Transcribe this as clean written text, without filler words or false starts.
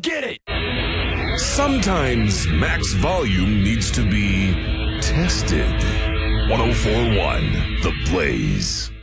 get it! Sometimes max volume needs to be tested. 104.1 The Blaze.